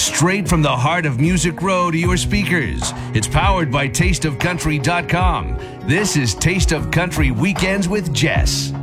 straight from the heart of Music Row to your speakers. It's powered by tasteofcountry.com. This is Taste of Country Weekends with Jess.